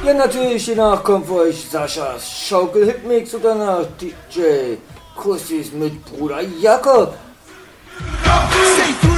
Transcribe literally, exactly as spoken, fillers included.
Ja, natürlich, danach kommt für euch Saschas Schaukel-Hitmix und danach D J Kussis mit Bruder Jakob. Stay